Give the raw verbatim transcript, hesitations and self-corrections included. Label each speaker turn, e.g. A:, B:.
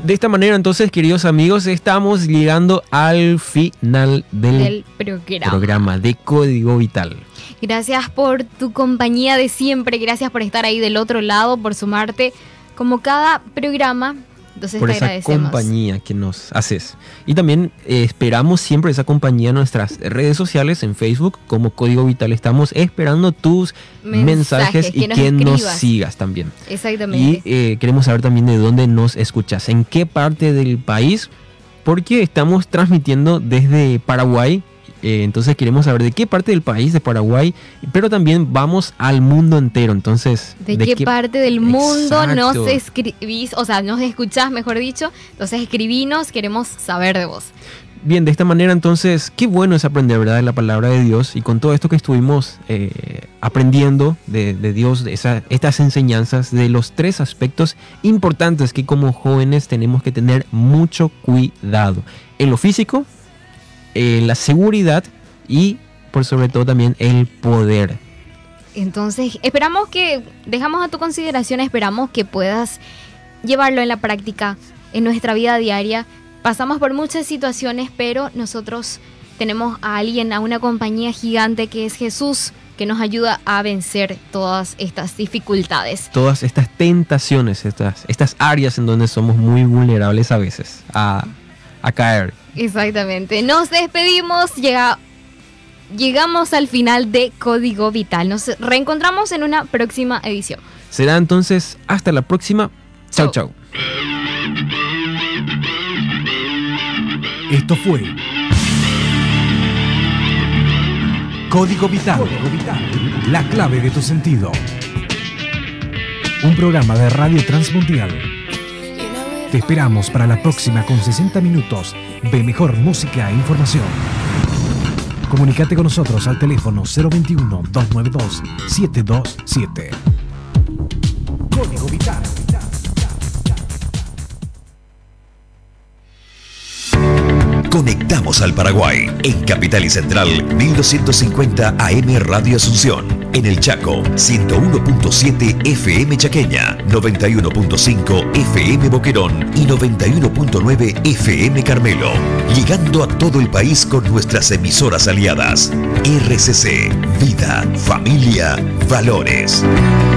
A: De esta manera, entonces, queridos amigos, estamos llegando al final del,
B: del programa.
A: programa de Código Vital.
B: Gracias por tu compañía de siempre, gracias por estar ahí del otro lado, por sumarte como cada programa. Entonces
A: por
B: te
A: esa
B: agradecemos.
A: compañía que nos haces. Y también eh, esperamos siempre esa compañía en nuestras redes sociales, en Facebook, como Código Vital. Estamos esperando tus mensajes, mensajes y que nos, que nos sigas también.
B: Exactamente.
A: Y eh, queremos saber también de dónde nos escuchas, en qué parte del país, porque estamos transmitiendo desde Paraguay. Eh, entonces queremos saber de qué parte del país de Paraguay, pero también vamos al mundo entero. Entonces,
B: ¿de, ¿de qué, qué parte del mundo Exacto. nos escribís? O sea, nos escuchás, mejor dicho. Entonces escribinos, queremos saber de vos.
A: Bien, de esta manera entonces, qué bueno es aprender, ¿verdad?, de la palabra de Dios. Y con todo esto que estuvimos eh, aprendiendo de, de Dios, de esa, estas enseñanzas, de los tres aspectos importantes que como jóvenes tenemos que tener mucho cuidado. En lo físico, Eh, la seguridad y por sobre todo también el poder.
B: Entonces esperamos que, dejamos a tu consideración, esperamos que puedas llevarlo en la práctica en nuestra vida diaria. Pasamos por muchas situaciones, pero nosotros tenemos a alguien, a una compañía gigante que es Jesús, que nos ayuda a vencer todas estas dificultades.
A: Todas estas tentaciones, estas, estas áreas en donde somos muy vulnerables a veces a, a caer.
B: Exactamente. Nos despedimos. Llega, llegamos al final de Código Vital. Nos reencontramos en una próxima edición.
A: Será entonces hasta la próxima. Chau, chau.
C: Esto fue Código Vital. Código Vital. La clave de tu sentido. Un programa de Radio Transmundial. Te esperamos para la próxima con sesenta minutos de mejor música e información. Comunícate con nosotros al teléfono cero veintiuno, dos nueve dos, siete dos siete. Código Vital.
D: Conectamos al Paraguay en Capital y Central mil doscientos cincuenta A M Radio Asunción, en el Chaco ciento uno punto siete F M Chaqueña, noventa y uno punto cinco F M Boquerón y noventa y uno punto nueve F M Carmelo, llegando a todo el país con nuestras emisoras aliadas. R C C, Vida, Familia, Valores.